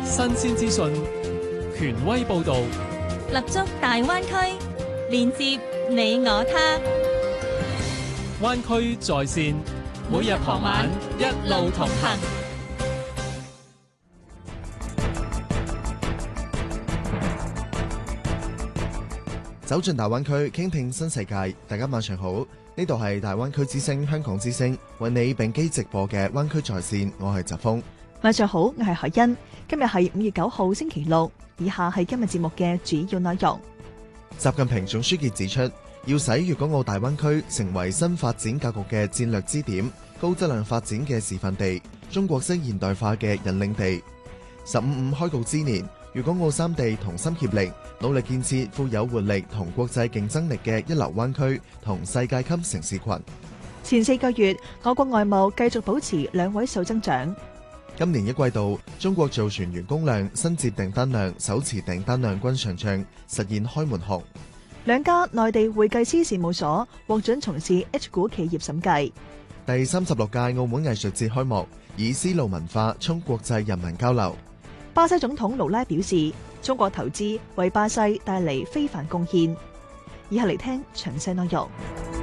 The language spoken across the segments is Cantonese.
新鮮資訊，權威報導， 立足大灣區，連接你我他。 灣區在線，每日傍晚一路同行。 走進大灣區，傾聽新世界。大家晚上好，呢度係大灣區之聲香港之聲，為你並機直播嘅灣區在線，我係澤峰。 晚上好，我係海欣。今日係5月9號星期六，以下係今日節目嘅主要內容。 習近平總書記指出，要使粵港澳大灣區成為新發展格局嘅戰略支點、高質量發展嘅示範地、中國式現代化嘅引領地。15.5開局之年，粵港澳三地同心協力，努力建設富有活力同國際競爭力嘅一流灣區同世界級城市群。 前4個月，我國外貿繼續保持2位數增長。 今年1季度，中國造船員工量、新接訂單量、手持訂單量均上漲，實現開門紅。 2家內地會計師事務所獲准從事 H 股企業審計。 第36屆澳門藝術節開幕，以絲路文化促國際人民交流。 巴西總統盧拉表示，中國投資為巴西帶嚟非凡貢獻。以下嚟聽詳細內容。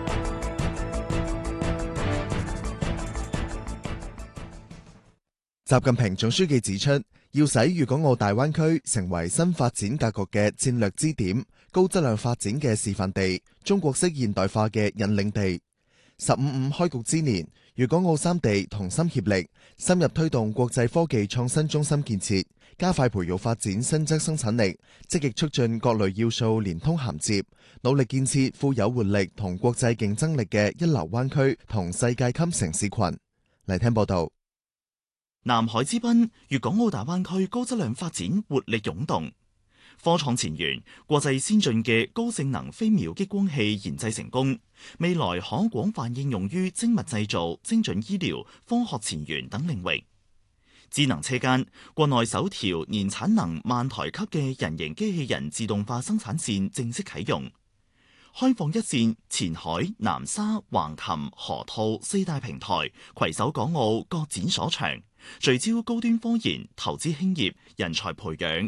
習近平總書記指出，要使粵港澳大灣區成為新發展格局嘅戰略支點、高質量發展嘅示範地、中國式現代化嘅引領地。15.5開局之年，粵港澳三地同心協力，深入推動國際科技創新中心建設，加快培育發展新質生產力，積極促進各類要素連通銜接，努力建設富有活力同國際競爭力嘅一流灣區同世界級城市群。嚟聽報道。 南海之濱，粵港澳大灣區高質量發展活力湧動。科創前沿，國際先進嘅高性能飛秒激光器研製成功，未來可廣泛應用於精密製造、精準醫療、科學前沿等領域。智能車間，國內首條年產能萬台級嘅人形機器人自動化生產線正式啟用。開放一線，前海、南沙、橫琴、河套4大平台攜手港澳各展所長，聚焦高端科研、投資興業、人才培養、